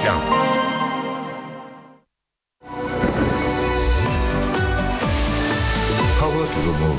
Reklam. Hava durumu.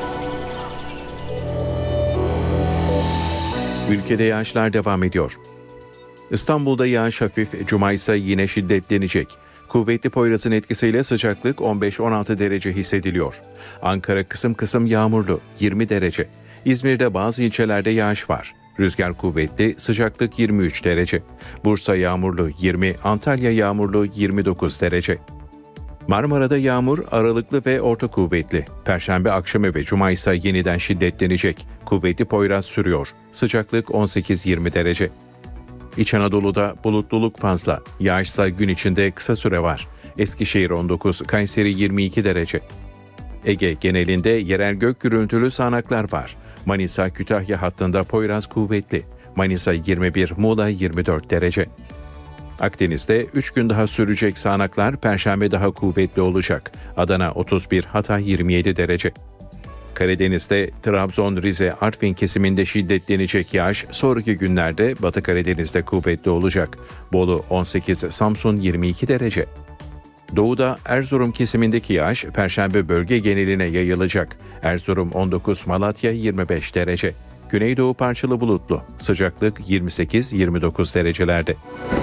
Ülkede yağışlar devam ediyor. İstanbul'da yağış hafif, cuma ise yine şiddetlenecek. Kuvvetli Poyraz'ın etkisiyle sıcaklık 15-16 derece hissediliyor. Ankara kısım kısım yağmurlu, 20 derece. İzmir'de bazı ilçelerde yağış var. Rüzgar kuvvetli, sıcaklık 23 derece. Bursa yağmurlu 20, Antalya yağmurlu 29 derece. Marmara'da yağmur aralıklı ve orta kuvvetli. Perşembe akşamı ve cuma ise yeniden şiddetlenecek. Kuvvetli Poyraz sürüyor. Sıcaklık 18-20 derece. İç Anadolu'da bulutluluk fazla. Yağışsa gün içinde kısa süre var. Eskişehir 19, Kayseri 22 derece. Ege genelinde yerel gök gürültülü sağanaklar var. Manisa-Kütahya hattında Poyraz kuvvetli. Manisa 21, Muğla 24 derece. Akdeniz'de 3 gün daha sürecek sağanaklar Perşembe daha kuvvetli olacak. Adana 31, Hatay 27 derece. Karadeniz'de Trabzon, Rize, Artvin kesiminde şiddetlenecek yağış sonraki günlerde Batı Karadeniz'de kuvvetli olacak. Bolu 18, Samsun 22 derece. Doğuda Erzurum kesimindeki yağış Perşembe bölge geneline yayılacak. Erzurum 19, Malatya 25 derece. Güneydoğu parçalı bulutlu. Sıcaklık 28-29 derecelerde.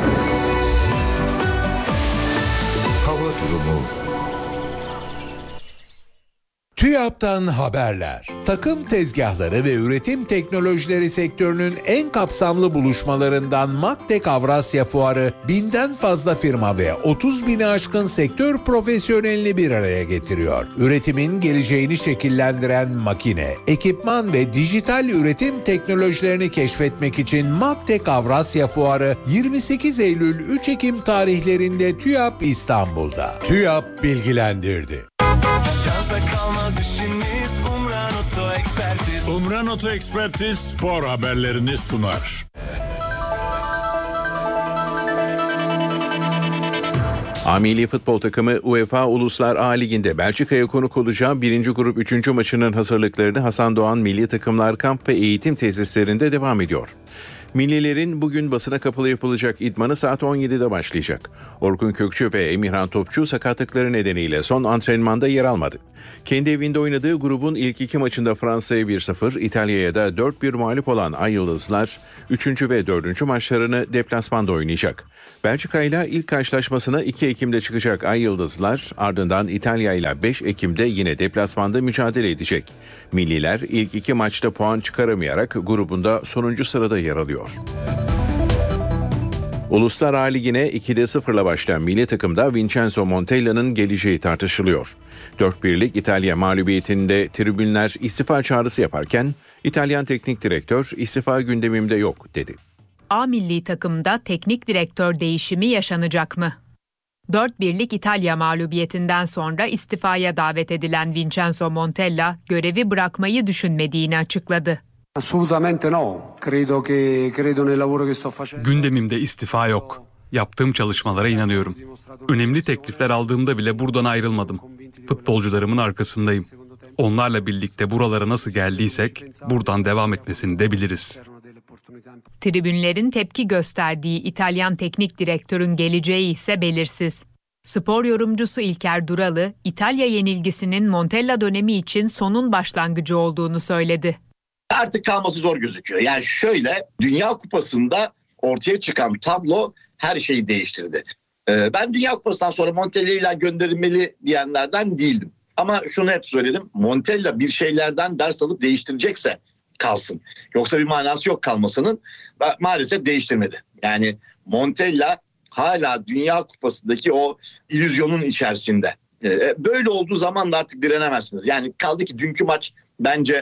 Hava durumu. TÜYAP'tan haberler. Takım tezgahları ve üretim teknolojileri sektörünün en kapsamlı buluşmalarından MAKTEK Avrasya Fuarı 1000'den fazla firma ve 30 bini aşkın sektör profesyonelini bir araya getiriyor. Üretimin geleceğini şekillendiren makine, ekipman ve dijital üretim teknolojilerini keşfetmek için MAKTEK Avrasya Fuarı 28 Eylül-3 Ekim tarihlerinde TÜYAP İstanbul'da. TÜYAP bilgilendirdi. Şansa kalmaz işimiz Umran Oto Ekspertiz. Umran Oto Ekspertiz spor haberlerini sunar. A Milli Futbol Takımı UEFA Uluslar A Ligi'nde Belçika'ya konuk olacağı 1. grup 3. maçının hazırlıklarını Hasan Doğan Milli Takımlar Kamp ve Eğitim Tesislerinde devam ediyor. Millilerin bugün basına kapalı yapılacak idmanı saat 17'de başlayacak. Orkun Kökçü ve Emirhan Topçu sakatlıkları nedeniyle son antrenmanda yer almadı. Kendi evinde oynadığı grubun ilk 2 maçında Fransa'ya 1-0, İtalya'ya da 4-1 mağlup olan Ay Yıldızlar 3. ve 4. maçlarını deplasmanda oynayacak. Belçika ile ilk karşılaşmasına 2 Ekim'de çıkacak Ay Yıldızlar, ardından İtalya ile 5 Ekim'de yine deplasmanda mücadele edecek. Milliler ilk 2 maçta puan çıkaramayarak grubunda sonuncu sırada yer alıyor. Uluslar A Ligi'ne 2'de 0'la başlayan milli takımda Vincenzo Montella'nın geleceği tartışılıyor. 4-1'lik İtalya mağlubiyetinde tribünler istifa çağrısı yaparken İtalyan teknik direktör istifa gündemimde yok dedi. A milli takımda teknik direktör değişimi yaşanacak mı? 4-1'lik İtalya mağlubiyetinden sonra istifaya davet edilen Vincenzo Montella görevi bırakmayı düşünmediğini açıkladı. Assolutamente no. Credo nel lavoro che sto facendo. Gündemimde istifa yok. Yaptığım çalışmalara inanıyorum. Önemli teklifler aldığımda bile buradan ayrılmadım. Futbolcularımın arkasındayım. Onlarla birlikte buralara nasıl geldiysek buradan devam etmesini de biliriz. Tribünlerin tepki gösterdiği İtalyan teknik direktörün geleceği ise belirsiz. Spor yorumcusu İlker Duralı, İtalya yenilgisinin Montella dönemi için sonun başlangıcı olduğunu söyledi. Artık kalması zor gözüküyor. Yani şöyle, Dünya Kupası'nda ortaya çıkan tablo her şeyi değiştirdi. Ben Dünya Kupası'ndan sonra Montella'yla gönderilmeli diyenlerden değildim. Ama şunu hep söyledim, Montella bir şeylerden ders alıp değiştirecekse kalsın. Yoksa bir manası yok kalmasının. Maalesef değiştirmedi. Yani Montella hala Dünya Kupası'ndaki o illüzyonun içerisinde. Böyle olduğu zaman da artık direnemezsiniz. Yani kaldı ki dünkü maç bence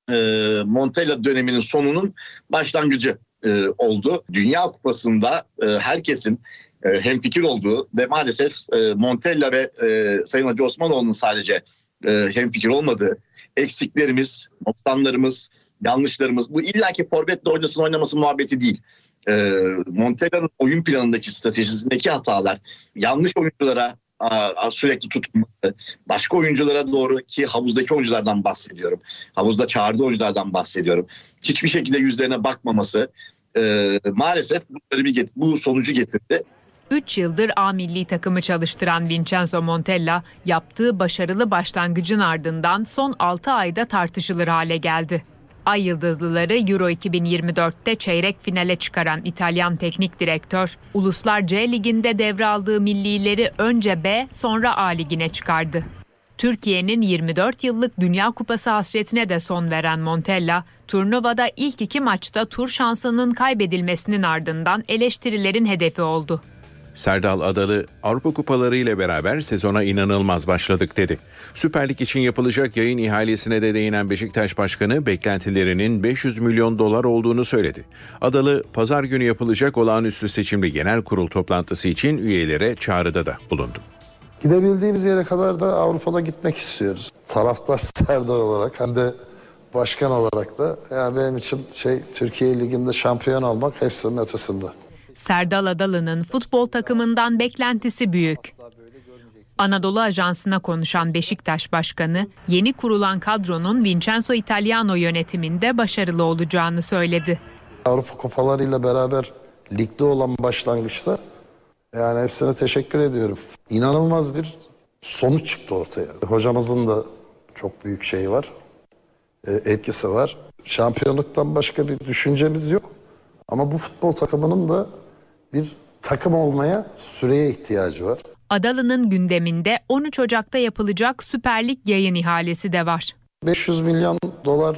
Montella döneminin sonunun başlangıcı oldu. Dünya Kupası'nda herkesin hemfikir olduğu ve maalesef Montella ve Sayın Hacı Osmanoğlu'nun sadece hemfikir olmadığı eksiklerimiz, noksanlarımız, yanlışlarımız, bu illaki forvetle oynasın oynaması muhabbeti değil. Montella'nın oyun planındaki, stratejisindeki hatalar, yanlış oyunculara sürekli tutulması, başka oyunculara doğru, ki havuzdaki oyunculardan bahsediyorum, havuzda çağırdığı oyunculardan bahsediyorum, hiçbir şekilde yüzlerine bakmaması maalesef bu sonucu getirdi. 3 yıldır A milli takımı çalıştıran Vincenzo Montella, yaptığı başarılı başlangıcın ardından son 6 ayda tartışılır hale geldi. Ay Yıldızlıları Euro 2024'te çeyrek finale çıkaran İtalyan teknik direktör, Uluslar C Ligi'nde devraldığı millileri önce B, sonra A Ligi'ne çıkardı. Türkiye'nin 24 yıllık Dünya Kupası hasretine de son veren Montella, turnuvada ilk 2 maçta tur şansının kaybedilmesinin ardından eleştirilerin hedefi oldu. Serdal Adalı, Avrupa Kupaları ile beraber sezona inanılmaz başladık dedi. Süper Lig için yapılacak yayın ihalesine de değinen Beşiktaş Başkanı beklentilerinin 500 milyon dolar olduğunu söyledi. Adalı, pazar günü yapılacak olağanüstü seçimli genel kurul toplantısı için üyelere çağrıda da bulundu. Gidebildiğimiz yere kadar da Avrupa'da gitmek istiyoruz. Taraftar Serdar olarak hem de başkan olarak da yani benim için Türkiye Ligi'nde şampiyon olmak hepsinin ötesinde. Serdal Adalı'nın futbol takımından beklentisi büyük. Anadolu Ajansı'na konuşan Beşiktaş Başkanı, yeni kurulan kadronun Vincenzo Italiano yönetiminde başarılı olacağını söyledi. Avrupa kupalarıyla beraber ligde olan başlangıçta yani hepsine teşekkür ediyorum. İnanılmaz bir sonuç çıktı ortaya. Hocamızın da çok büyük şeyi var, etkisi var. Şampiyonluktan başka bir düşüncemiz yok. Ama bu futbol takımının da bir takım olmaya süreye ihtiyacı var. Adalı'nın gündeminde 13 Ocak'ta yapılacak Süper Lig yayın ihalesi de var. 500 milyon dolar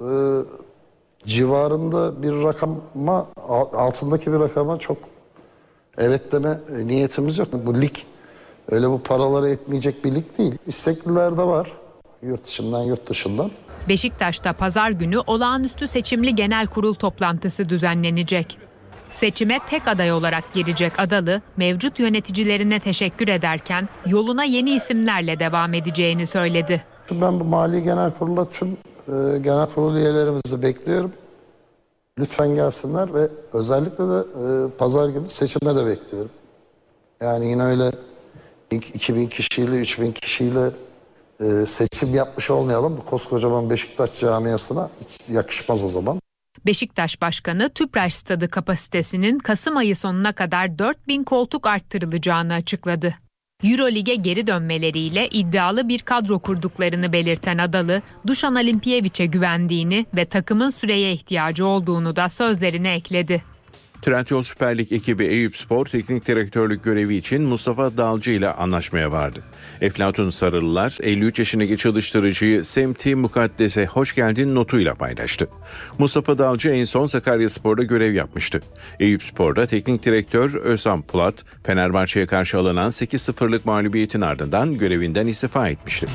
civarında bir rakama, altındaki bir rakama çok evet deme niyetimiz yok. Bu lig öyle bu paraları etmeyecek bir lig değil. İstekliler de var yurt içinden yurt dışından. Beşiktaş'ta pazar günü olağanüstü seçimli genel kurul toplantısı düzenlenecek. Seçime tek aday olarak girecek Adalı, mevcut yöneticilerine teşekkür ederken yoluna yeni isimlerle devam edeceğini söyledi. Ben bu Mali Genel Kurul'a tüm genel kurul üyelerimizi bekliyorum. Lütfen gelsinler ve özellikle de pazar günü seçime de bekliyorum. Yani yine öyle 2000 kişiyle 3000 kişiyle seçim yapmış olmayalım. Bu koskocaman Beşiktaş camiasına hiç yakışmaz o zaman. Beşiktaş Başkanı Tüpraş Stadı kapasitesinin Kasım ayı sonuna kadar 4000 koltuk arttırılacağını açıkladı. Eurolig'e geri dönmeleriyle iddialı bir kadro kurduklarını belirten Adalı, Dušan Alimpijević'e güvendiğini ve takımın süreye ihtiyacı olduğunu da sözlerine ekledi. Trendyol Süper Lig ekibi Eyüpspor teknik direktörlük görevi için Mustafa Dalcı ile anlaşmaya vardı. Eflatun Sarılılar 53 yaşındaki çalıştırıcıyı Semti Mukaddes'e hoş geldin notuyla paylaştı. Mustafa Dalcı en son Sakaryaspor'da görev yapmıştı. Eyüpspor'da teknik direktör Özhan Pulat, Fenerbahçe'ye karşı alınan 8-0'lık mağlubiyetin ardından görevinden istifa etmişti.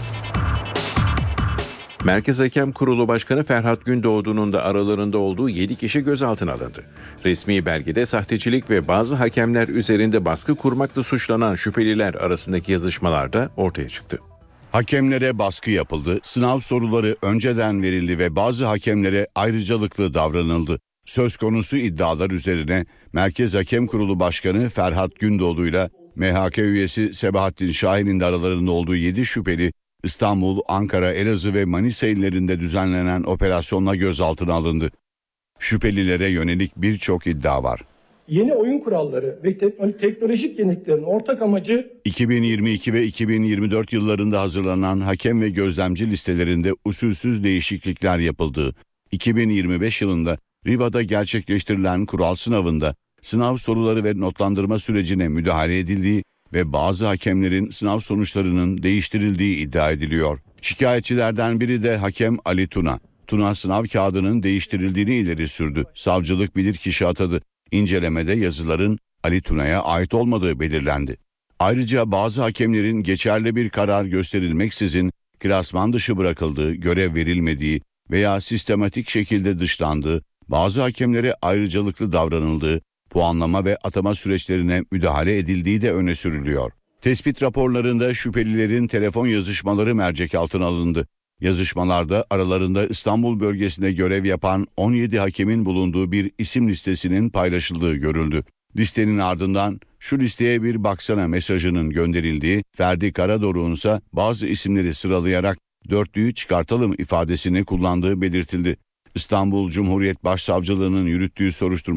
Merkez Hakem Kurulu Başkanı Ferhat Gündoğdu'nun da aralarında olduğu 7 kişi gözaltına alındı. Resmi belgede sahtecilik ve bazı hakemler üzerinde baskı kurmakla suçlanan şüpheliler arasındaki yazışmalar da ortaya çıktı. Hakemlere baskı yapıldı, sınav soruları önceden verildi ve bazı hakemlere ayrıcalıklı davranıldı. Söz konusu iddialar üzerine Merkez Hakem Kurulu Başkanı Ferhat Gündoğdu ile MHK üyesi Sebahattin Şahin'in de aralarında olduğu 7 şüpheli İstanbul, Ankara, Elazığ ve Manisa illerinde düzenlenen operasyonla gözaltına alındı. Şüphelilere yönelik birçok iddia var. Yeni oyun kuralları ve teknolojik yeniliklerin ortak amacı 2022 ve 2024 yıllarında hazırlanan hakem ve gözlemci listelerinde usulsüz değişiklikler yapıldığı, 2025 yılında Riva'da gerçekleştirilen kural sınavında sınav soruları ve notlandırma sürecine müdahale edildiği ve bazı hakemlerin sınav sonuçlarının değiştirildiği iddia ediliyor. Şikayetçilerden biri de hakem Ali Tuna. Tuna sınav kağıdının değiştirildiğini ileri sürdü. Savcılık bilirkişi atadı. İncelemede yazıların Ali Tuna'ya ait olmadığı belirlendi. Ayrıca bazı hakemlerin geçerli bir karar gösterilmeksizin klasman dışı bırakıldığı, görev verilmediği veya sistematik şekilde dışlandığı, bazı hakemlere ayrıcalıklı davranıldığı, puanlama ve atama süreçlerine müdahale edildiği de öne sürülüyor. Tespit raporlarında şüphelilerin telefon yazışmaları mercek altına alındı. Yazışmalarda aralarında İstanbul bölgesinde görev yapan 17 hakemin bulunduğu bir isim listesinin paylaşıldığı görüldü. Listenin ardından şu listeye bir baksana mesajının gönderildiği, Ferdi Karadoruk'un ise bazı isimleri sıralayarak dörtlüyü çıkartalım ifadesini kullandığı belirtildi. İstanbul Cumhuriyet Başsavcılığı'nın yürüttüğü soruşturmada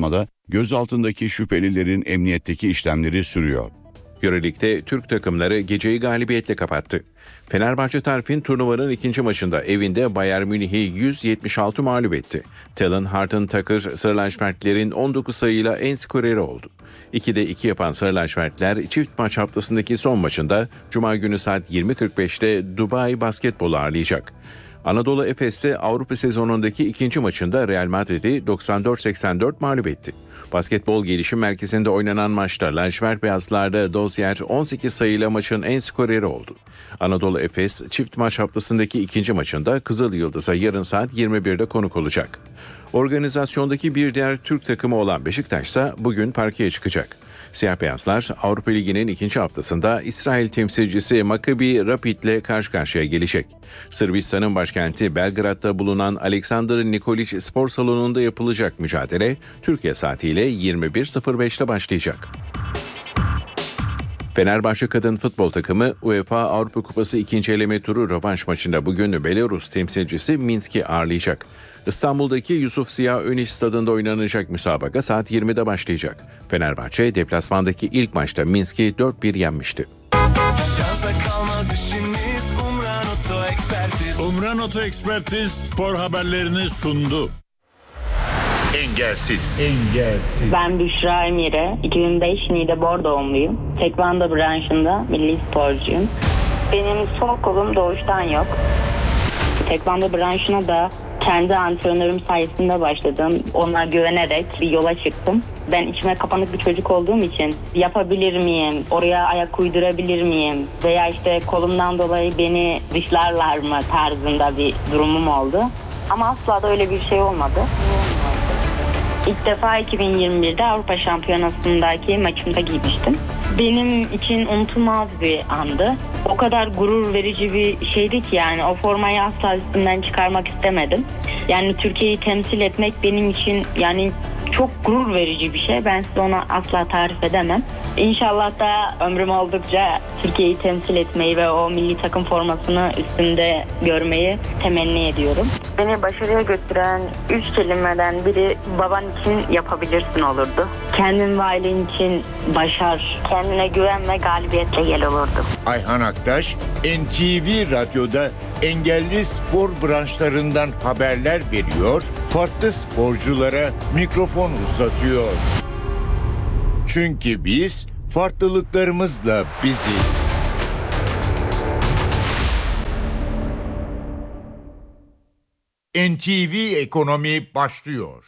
Gözaltındaki şüphelilerin emniyetteki işlemleri sürüyor. Euroleague'de Türk takımları geceyi galibiyetle kapattı. Fenerbahçe Tarfin turnuvanın ikinci maçında evinde Bayern Münih'i 176 mağlup etti. Talon Harten-Tucker Sarı-Lacivertlilerin 19 sayıyla en skoreri oldu. 2'de 2 yapan Sarı-Lacivertliler çift maç haftasındaki son maçında Cuma günü saat 20.45'te Dubai Basketbol'u ağırlayacak. Anadolu Efes'te Avrupa sezonundaki ikinci maçında Real Madrid'i 94-84 mağlup etti. Basketbol Gelişim Merkezi'nde oynanan maçta lacivert beyazlarda Dozier 18 sayıyla maçın en skoreri oldu. Anadolu Efes çift maç haftasındaki ikinci maçında Kızıl Yıldız'a yarın saat 21'de konuk olacak. Organizasyondaki bir diğer Türk takımı olan Beşiktaş ise bugün parkeye çıkacak. Siyah beyazlar Avrupa Ligi'nin ikinci haftasında İsrail temsilcisi Maccabi Rapid'le karşı karşıya gelecek. Sırbistan'ın başkenti Belgrad'da bulunan Aleksandar Nikoliç Spor Salonu'nda yapılacak mücadele Türkiye saatiyle 21.05'te başlayacak. Fenerbahçe kadın futbol takımı UEFA Avrupa Kupası ikinci eleme turu rövanş maçında bugün Belarus temsilcisi Minsk'i ağırlayacak. İstanbul'daki Yusuf Ziya Öniş stadında oynanacak müsabaka saat 20'de başlayacak. Fenerbahçe deplasmandaki ilk maçta Minsk'i 4-1 yenmişti. Şansa kalmaz işimiz Umran Oto Ekspertiz. Umran Oto Ekspertiz spor haberlerini sundu. Engelsiz. Ben Büşra Emire, 2005 Niğde doğumluyum. Tekvando branşında milli sporcuyum. Benim sol kolum doğuştan yok. Tekvando branşına da kendi antrenörüm sayesinde başladım. Ona güvenerek bir yola çıktım. Ben içime kapanık bir çocuk olduğum için yapabilir miyim, oraya ayak uydurabilir miyim veya işte kolumdan dolayı beni dışlarlar mı tarzında bir durumum oldu. Ama asla da öyle bir şey olmadı. İlk defa 2021'de Avrupa Şampiyonası'ndaki maçımda giymiştim. Benim için unutulmaz bir andı. O kadar gurur verici bir şeydi ki yani o formayı asla üstümden çıkarmak istemedim. Yani Türkiye'yi temsil etmek benim için yani çok gurur verici bir şey. Ben size onu asla tarif edemem. İnşallah da ömrüm oldukça Türkiye'yi temsil etmeyi ve o milli takım formasını üstümde görmeyi temenni ediyorum. Beni başarıya götüren 3 kelimeden biri baban için yapabilirsin olurdu. Kendin ve ailen için başar. Kendine güven ve galibiyetle gel olurdu. Ayhan Aktaş, NTV Radyo'da engelli spor branşlarından haberler veriyor, farklı sporculara mikrofon uzatıyor. Çünkü biz farklılıklarımızla biziz. NTV Ekonomi başlıyor.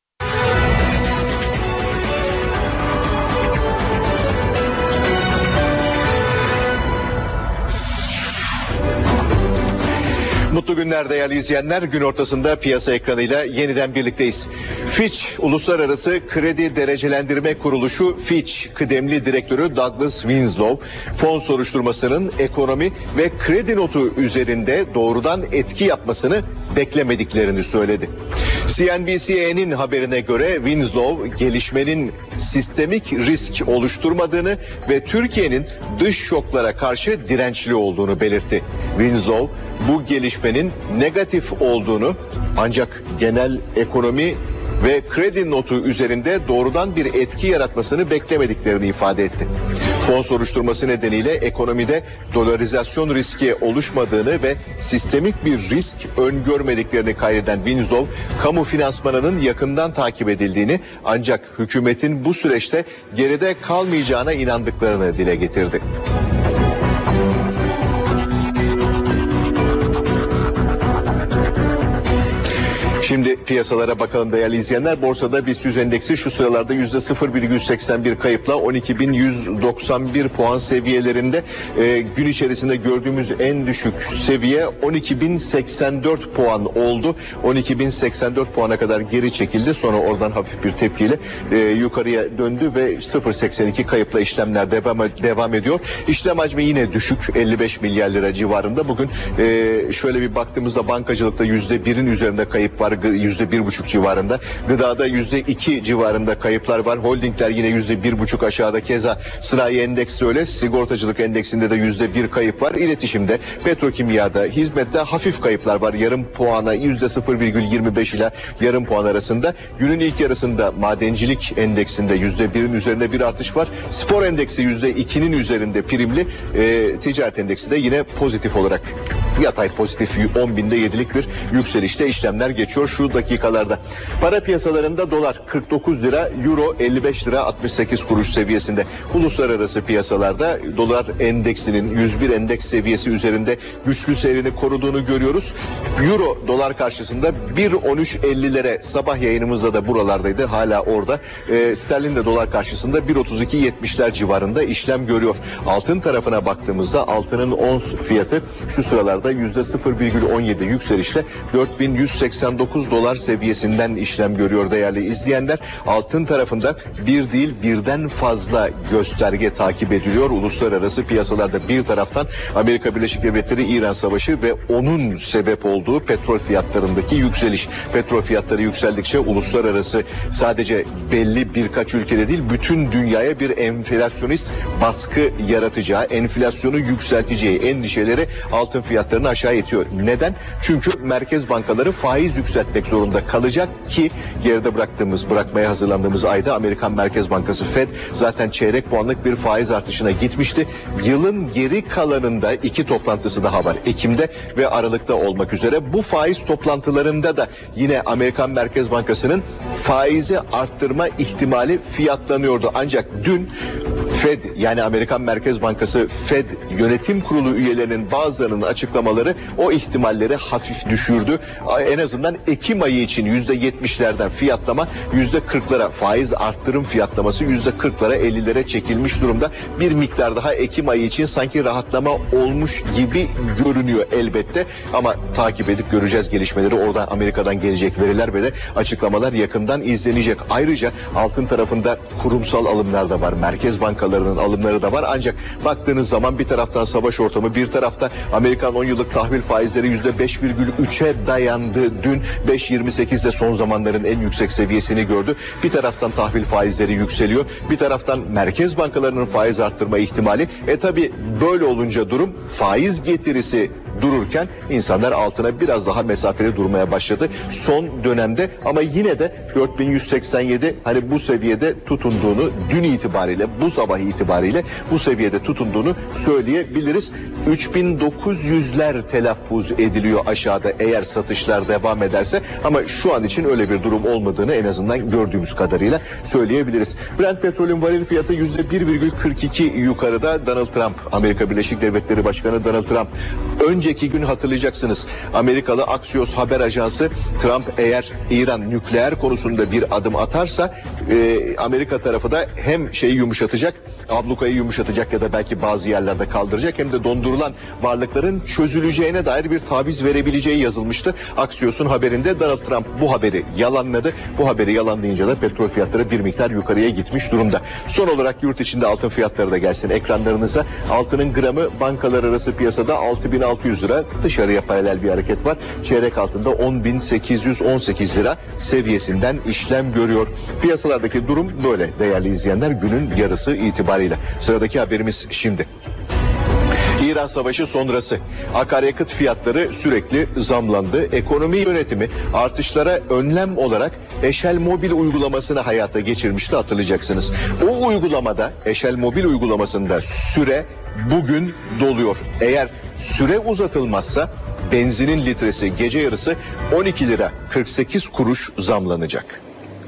Mutlu günler değerli izleyenler. Gün ortasında piyasa ekranıyla yeniden birlikteyiz. Fitch Uluslararası Kredi Derecelendirme Kuruluşu Fitch kıdemli direktörü Douglas Winslow fon soruşturmasının ekonomi ve kredi notu üzerinde doğrudan etki yapmasını beklemediklerini söyledi. CNBC'nin haberine göre Winslow gelişmenin sistemik risk oluşturmadığını ve Türkiye'nin dış şoklara karşı dirençli olduğunu belirtti. Winslow bu gelişmenin negatif olduğunu ancak genel ekonomi ve kredi notu üzerinde doğrudan bir etki yaratmasını beklemediklerini ifade etti. Fon soruşturması nedeniyle ekonomide dolarizasyon riski oluşmadığını ve sistemik bir risk öngörmediklerini kaydeden Winslow, kamu finansmanının yakından takip edildiğini ancak hükümetin bu süreçte geride kalmayacağına inandıklarını dile getirdi. Şimdi piyasalara bakalım değerli izleyenler. Borsada BIST 100 endeksi şu sıralarda %0,81 kayıpla 12.191 puan seviyelerinde. Gün içerisinde gördüğümüz en düşük seviye 12.084 puan oldu. 12.084 puana kadar geri çekildi. Sonra oradan hafif bir tepkiyle yukarıya döndü ve 0.82 kayıpla işlemler devam ediyor. İşlem hacmi yine düşük, 55 milyar lira civarında. Bugün şöyle bir baktığımızda bankacılıkta %1'in üzerinde kayıp var. %1,5 civarında. Gıdada %2 civarında kayıplar var. Holdingler yine %1,5 aşağıda. Keza sanayi endeksi öyle. Sigortacılık endeksinde de %1 kayıp var. İletişimde, petrokimyada, hizmette hafif kayıplar var. Yarım puana %0,25 ile yarım puan arasında. Günün ilk yarısında madencilik endeksinde %1'in üzerinde bir artış var. Spor endeksi %2'nin üzerinde primli. Ticaret endeksi de yine pozitif olarak yatay pozitif 10.000'de 7'lik bir yükselişte işlemler geçiyor şu dakikalarda. Para piyasalarında dolar 49 lira, euro 55 lira 68 kuruş seviyesinde. Uluslararası piyasalarda dolar endeksinin 101 endeks seviyesi üzerinde güçlü seyrini koruduğunu görüyoruz. Euro dolar karşısında 1.13.50'lere sabah yayınımızda da buralardaydı, hala orada. Sterlin de dolar karşısında 1.32.70'ler civarında işlem görüyor. Altın tarafına baktığımızda altının ons fiyatı şu sıralarda %0,17 yükselişle 4189 dolar seviyesinden işlem görüyor değerli izleyenler. Altın tarafında bir değil birden fazla gösterge takip ediliyor. Uluslararası piyasalarda bir taraftan Amerika Birleşik Devletleri İran Savaşı ve onun sebep olduğu petrol fiyatlarındaki yükseliş. Petrol fiyatları yükseldikçe uluslararası sadece belli birkaç ülkede değil bütün dünyaya bir enflasyonist baskı yaratacağı, enflasyonu yükselteceği endişeleri altın fiyatlarını aşağı itiyor. Neden? Çünkü merkez bankaları faiz yükseltmek zorunda kalacak ki geride bırakmaya hazırlandığımız ayda Amerikan Merkez Bankası Fed zaten çeyrek puanlık bir faiz artışına gitmişti. Yılın geri kalanında 2 toplantısı daha var. Ekim'de ve Aralık'ta olmak üzere. Bu faiz toplantılarında da yine Amerikan Merkez Bankası'nın faizi arttırma ihtimali fiyatlanıyordu. Ancak dün Fed yani Amerikan Merkez Bankası Fed Yönetim Kurulu üyelerinin bazılarının açıklamaları o ihtimalleri hafif düşürdü. En azından Ekim ayı için %70'lerden fiyatlama %40'lara, faiz arttırım fiyatlaması %40'lara 50'lere çekilmiş durumda. Bir miktar daha Ekim ayı için sanki rahatlama olmuş gibi görünüyor elbette. Ama takip edip göreceğiz gelişmeleri. Orada Amerika'dan gelecek veriler ve de açıklamalar yakından izlenecek. Ayrıca altın tarafında kurumsal alımlar da var. Merkez bankalarının alımları da var. Ancak baktığınız zaman bir taraftan savaş ortamı, bir tarafta Amerikan 10 yıllık tahvil faizleri %5,3'e dayandı. Dün 5,28'de son zamanların en yüksek seviyesini gördü. Bir taraftan tahvil faizleri yükseliyor. Bir taraftan merkez bankalarının faiz arttırma ihtimali. Tabi böyle olunca durum faiz getirisi dururken insanlar altına biraz daha mesafeli durmaya başladı son dönemde ama yine de 4187 hani bu seviyede tutunduğunu dün itibariyle bu sabah itibariyle bu seviyede tutunduğunu söyleyebiliriz. 3900'ler telaffuz ediliyor aşağıda eğer satışlar devam ederse ama şu an için öyle bir durum olmadığını en azından gördüğümüz kadarıyla söyleyebiliriz. Brent petrolün varil fiyatı %1,42 yukarıda. Donald Trump, Amerika Birleşik Devletleri Başkanı Donald Trump önceki gün hatırlayacaksınız Amerikalı Axios haber ajansı Trump eğer İran nükleer konusunda bir adım atarsa Amerika tarafı da hem şeyi yumuşatacak, ablukayı yumuşatacak ya da belki bazı yerlerde kaldıracak hem de dondurulan varlıkların çözüleceğine dair bir taviz verebileceği yazılmıştı. Axios'un haberinde Donald Trump bu haberi yalanladı. Bu haberi yalanlayınca da petrol fiyatları bir miktar yukarıya gitmiş durumda. Son olarak yurt içinde altın fiyatları da gelsin ekranlarınıza. Altının gramı bankalar arası piyasada 6.600 lira. Dışarıya paralel bir hareket var. Çeyrek altında 10.818 lira seviyesinden işlem görüyor. Piyasalardaki durum böyle değerli izleyenler günün yarısı itibariyle. Sıradaki haberimiz şimdi. İran Savaşı sonrası akaryakıt fiyatları sürekli zamlandı. Ekonomi yönetimi artışlara önlem olarak Eşel Mobil uygulamasını hayata geçirmişti hatırlayacaksınız. O uygulamada Eşel Mobil uygulamasında süre bugün doluyor. Eğer süre uzatılmazsa benzinin litresi gece yarısı 12 lira 48 kuruş zamlanacak.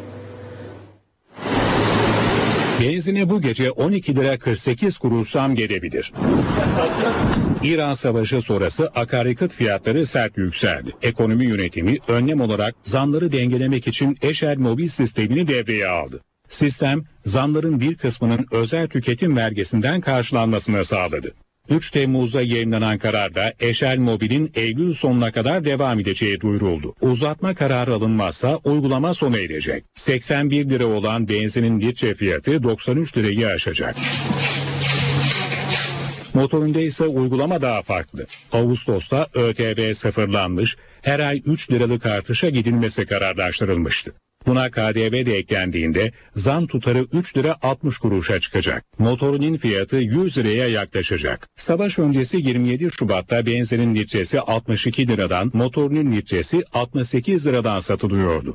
Benzine bu gece 12 lira 48 kuruş zam gelebilir. İran Savaşı sonrası akaryakıt fiyatları sert yükseldi. Ekonomi yönetimi önlem olarak zamları dengelemek için Eşel Mobil sistemini devreye aldı. Sistem zamların bir kısmının özel tüketim vergisinden karşılanmasını sağladı. 3 Temmuz'da yayınlanan kararda Eşel Mobil'in Eylül sonuna kadar devam edeceği duyuruldu. Uzatma kararı alınmazsa uygulama sona erecek. 81 lira olan benzinin litre fiyatı 93 lirayı aşacak. Motorunda ise uygulama daha farklı. Ağustos'ta ÖTV sıfırlanmış, her ay 3 liralık artışa gidilmesi kararlaştırılmıştı. Buna KDV de eklendiğinde zam tutarı 3 lira 60 kuruşa çıkacak. Motorinin fiyatı 100 liraya yaklaşacak. Savaş öncesi 27 Şubat'ta benzinin litresi 62 liradan, motorinin litresi 68 liradan satılıyordu.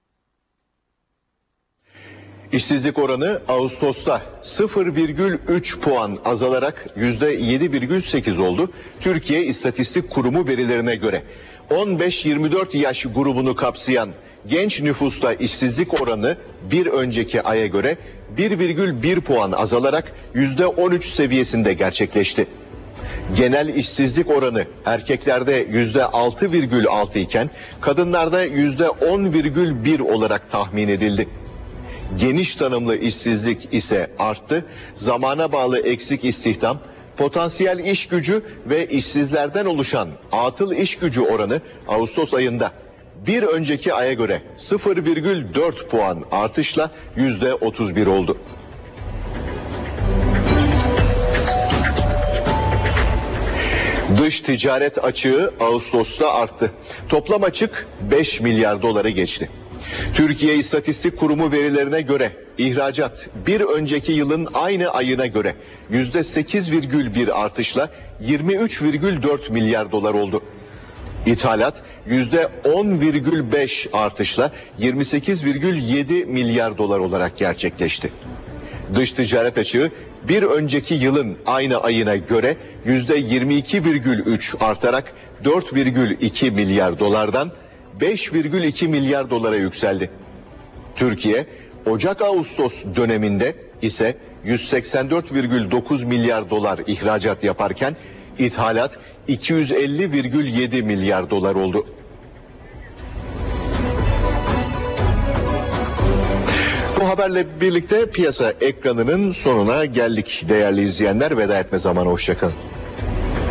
İşsizlik oranı Ağustos'ta 0,3 puan azalarak %7,8 oldu. Türkiye İstatistik Kurumu verilerine göre 15-24 yaş grubunu kapsayan genç nüfusta işsizlik oranı bir önceki aya göre 1,1 puan azalarak %13 seviyesinde gerçekleşti. Genel işsizlik oranı erkeklerde %6,6 iken kadınlarda %10,1 olarak tahmin edildi. Geniş tanımlı işsizlik ise arttı. Zamana bağlı eksik istihdam, potansiyel iş gücü ve işsizlerden oluşan atıl iş gücü oranı Ağustos ayında bir önceki aya göre 0,4 puan artışla %31 oldu. Dış ticaret açığı Ağustos'ta arttı. Toplam açık 5 milyar doları geçti. Türkiye İstatistik Kurumu verilerine göre ihracat bir önceki yılın aynı ayına göre %8,1 artışla 23,4 milyar dolar oldu. İthalat %10,5 artışla 28,7 milyar dolar olarak gerçekleşti. Dış ticaret açığı bir önceki yılın aynı ayına göre %22,3 artarak 4,2 milyar dolardan 5,2 milyar dolara yükseldi. Türkiye, Ocak-Ağustos döneminde ise 184,9 milyar dolar ihracat yaparken ithalat 250,7 milyar dolar oldu. Bu haberle birlikte piyasa ekranının sonuna geldik değerli izleyenler. Veda etme zamanı, hoşça kalın.